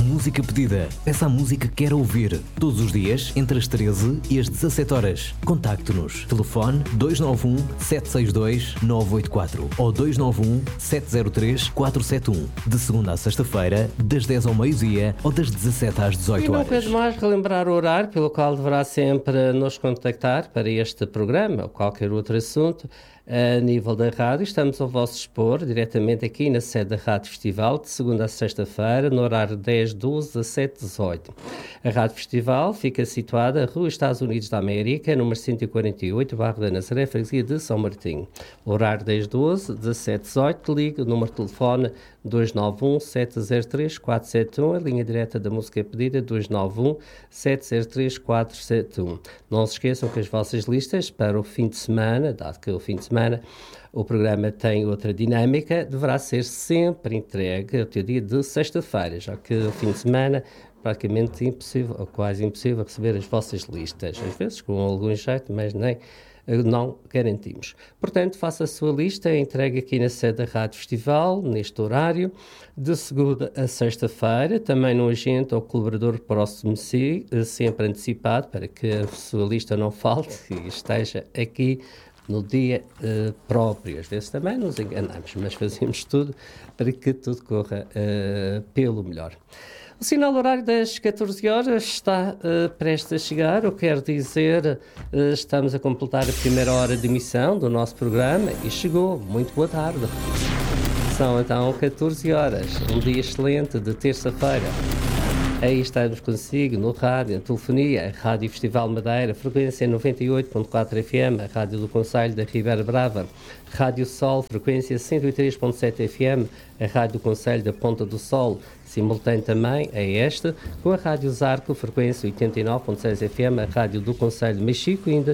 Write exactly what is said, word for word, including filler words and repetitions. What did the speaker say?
música pedida. Peça a música que quer ouvir. Todos os dias, entre as treze e as dezassete horas. Contacte-nos. Telefone dois nove um, sete seis dois, nove oito quatro ou dois nove um, sete zero três, quatro sete um. De segunda a sexta-feira, das dez ao meio-dia ou das dezassete às dezoito horas. E não quero mais relembrar o horário pelo qual deverá sempre nos contactar para este programa ou qualquer outro assunto. A nível da rádio, estamos ao vosso dispor, diretamente aqui na sede da Rádio Festival, de segunda a sexta-feira, no horário dez, doze, dezassete, dezoito. A Rádio Festival fica situada na Rua Estados Unidos da América, número cento e quarenta e oito, bairro da Nazaré, freguesia de São Martinho. Horário dez, doze, dezassete, dezoito, ligue o número de telefone dois nove um, sete zero três, quatro sete um, a linha direta da música pedida dois nove um, sete zero três, quatro sete um. Não se esqueçam que as vossas listas para o fim de semana, dado que o fim de semana o programa tem outra dinâmica, deverá ser sempre entregue até o dia de sexta-feira, já que o fim de semana praticamente impossível, ou quase impossível, receber as vossas listas, às vezes com algum jeito, mas nem não garantimos. Portanto, faça a sua lista, entregue aqui na sede da Rádio Festival, neste horário, de segunda a sexta-feira, também no agente ou colaborador próximo si, sempre antecipado, para que a sua lista não falte e esteja aqui no dia uh, próprio. Às vezes também nos enganamos, mas fazemos tudo para que tudo corra uh, pelo melhor. O sinal horário das catorze horas está uh, prestes a chegar, eu quero dizer, uh, estamos a completar a primeira hora de emissão do nosso programa e chegou. Muito boa tarde. São então catorze horas, um dia excelente de terça-feira. Aí estamos consigo no rádio, na telefonia, a Rádio Festival Madeira, frequência noventa e oito ponto quatro F M, a Rádio do Concelho da Ribeira Brava, Rádio Sol, frequência cento e três ponto sete F M, a Rádio do Concelho da Ponta do Sol, simultâneo também a esta, com a Rádio Zarco, frequência oitenta e nove ponto seis F M, a Rádio do Concelho de Mexico, ainda